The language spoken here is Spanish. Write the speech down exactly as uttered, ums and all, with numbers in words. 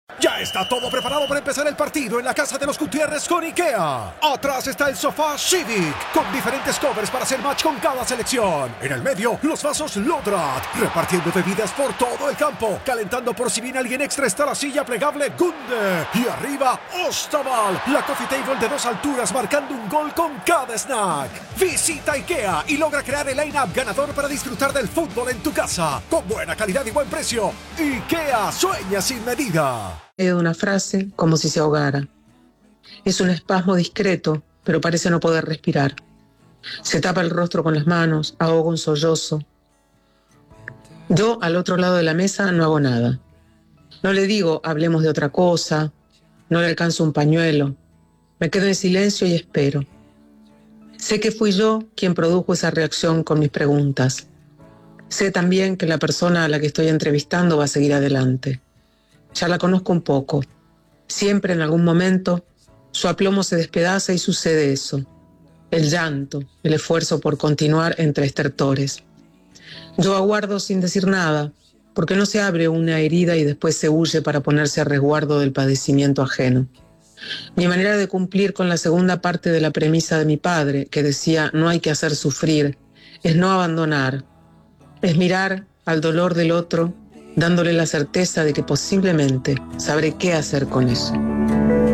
Ya está todo preparado para empezar el partido en la casa de los Gutiérrez con IKEA. Atrás está el sofá Civic, con diferentes covers para hacer match con cada selección. En el medio, los vasos Lodrat, repartiendo bebidas por todo el campo. Calentando por si viene alguien extra está la silla plegable Gunde. Y arriba, Ostaval, la coffee table de dos alturas marcando un gol con cada snack. Visita IKEA y logra crear el line-up ganador para disfrutar del fútbol en tu casa. Con buena calidad y buen precio. IKEA sueña sin medida. De una frase como si se ahogara. Es un espasmo discreto, pero parece no poder respirar. Se tapa el rostro con las manos, ahoga un sollozo. Yo, al otro lado de la mesa, no hago nada. No le digo, hablemos de otra cosa, no le alcanzo un pañuelo. Me quedo en silencio y espero. Sé que fui yo quien produjo esa reacción con mis preguntas. Sé también que la persona a la que estoy entrevistando va a seguir adelante. Ya la conozco un poco. Siempre en algún momento su aplomo se despedaza y sucede eso. El llanto, el esfuerzo por continuar entre estertores. Yo aguardo sin decir nada, porque no se abre una herida y después se huye para ponerse a resguardo del padecimiento ajeno. Mi manera de cumplir con la segunda parte de la premisa de mi padre, que decía no hay que hacer sufrir, es no abandonar, es mirar al dolor del otro dándole la certeza de que posiblemente sabré qué hacer con eso.